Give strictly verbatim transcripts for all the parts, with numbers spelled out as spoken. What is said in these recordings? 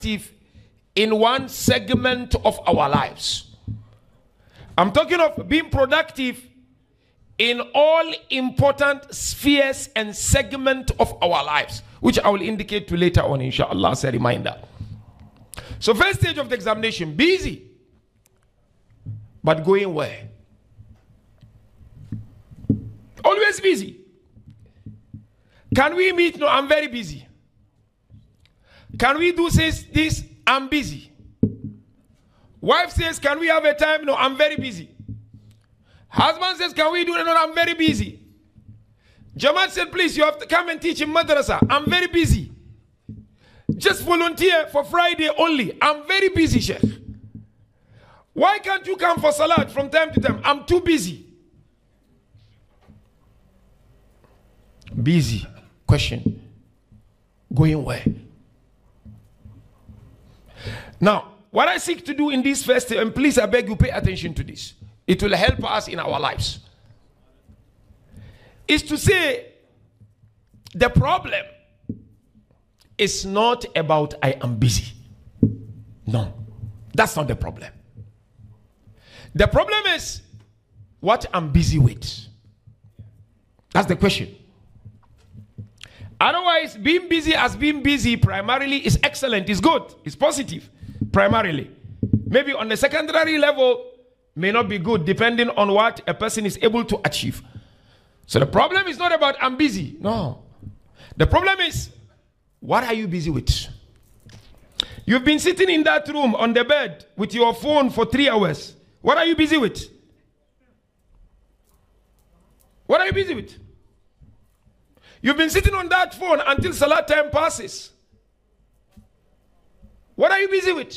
in one segment of our lives. I'm talking of being productive in all important spheres and segments of our lives, which I will indicate to later on, inshallah, as a reminder. So first stage of the examination, busy, but going where? Always busy. Can we meet? No, I'm very busy. Can we do this? This, I'm busy. Wife says, can we have a time? No, I'm very busy. Husband says, can we do it? No, I'm very busy. Jamaat said, please, you have to come and teach in madrasa. I'm very busy. Just volunteer for Friday only. I'm very busy, Sheikh. Why can't you come for salat from time to time? I'm too busy. Busy. Question. Going where? Now, what I seek to do in this first, and please I beg you pay attention to this. It will help us in our lives. Is to say the problem is not about I am busy. No, that's not the problem. The problem is what I'm busy with. That's the question. Otherwise, being busy as being busy primarily is excellent, is good, is positive, primarily. Maybe on the secondary level, may not be good, depending on what a person is able to achieve. So the problem is not about I'm busy. No. The problem is, what are you busy with? You've been sitting in that room on the bed with your phone for three hours. What are you busy with? What are you busy with? You've been sitting on that phone until salat time passes. What are you busy with?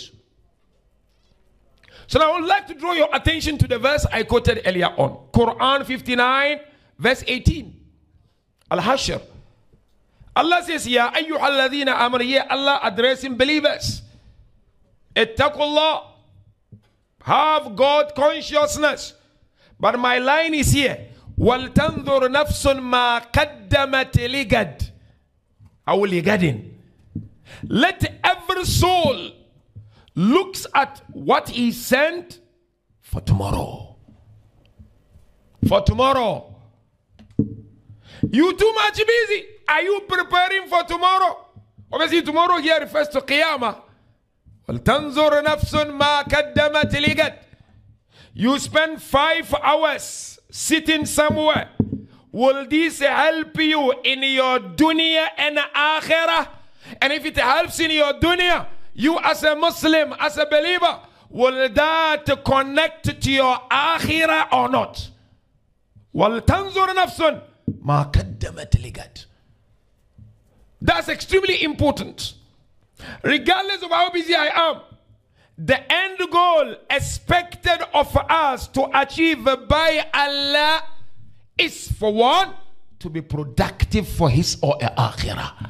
So now I would like to draw your attention to the verse I quoted earlier on. Quran fifty-nine, verse eighteen. Al-Hashr. Allah says, Ya ayyuhalladhina amanu, yeah, Allah addressing believers. Ittaqullah. Have God consciousness. But my line is here. وَلْتَنْظُرْ نَفْسٌ مَا قَدَّمَتْ لِغَدٍ أو لِغَدٍ. Let every soul looks at what he sent for tomorrow. For tomorrow. You too much busy. Are you preparing for tomorrow? Obviously tomorrow here refers to Qiyamah. وَلْتَنْظُرْ نَفْسٌ مَا قَدَّمَتْ لِغَدٍ. You spend five hours sitting somewhere. Will this help you in your dunya and akhirah? And if it helps in your dunya, you as a Muslim, as a believer, will that connect to your akhirah or not? وَلْتَنْظُرْ نَفْسٌ مَا قَدَّمَتْ لِغَدٍ. That's extremely important. Regardless of how busy I am, the end goal expected of us to achieve by Allah is for one, to be productive for his or her akhirah.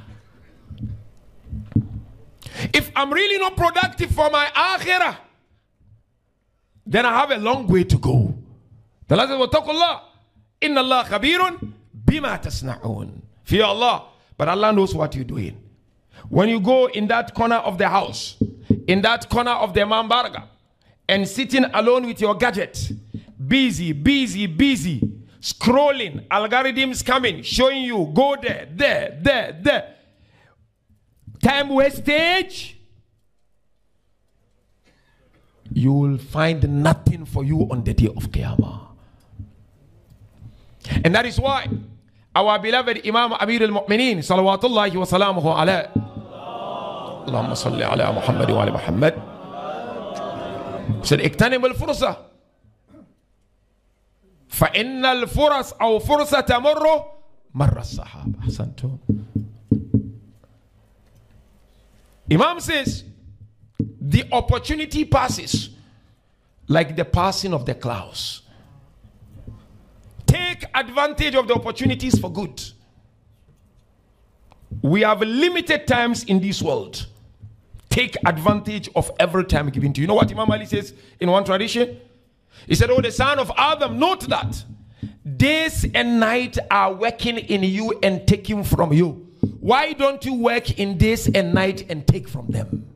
If I'm really not productive for my akhirah, then I have a long way to go. The Lord says, وَاتَّقُوا إِنَّ اللَّهَ خَبِيرٌ بِمَا تَصْنَعُونَ. Fear Allah, but Allah knows what you're doing. When you go in that corner of the house, in that corner of the mambarga, and sitting alone with your gadget, busy, busy, busy, scrolling, algorithms coming, showing you, go there, there, there, there. Time wastage. You will find nothing for you on the day of Qiyamah. And that is why our beloved Imam Amir al-Mu'mineen, salawatullahi wa salamuhu alayhi, اللهم صل على محمد وعلى محمد, said اغتنم الفرصة فإن الفرص أو فرصة تمر مر الصحابة. أحسنتم. Imam says the opportunity passes like the passing of the clouds. Take advantage of the opportunities for good. We have limited times in this world. Take advantage of every time given to you. You know what Imam Ali says in one tradition? He said, oh, the son of Adam, note that days and night are working in you and taking from you. Why don't you work in days and night and take from them?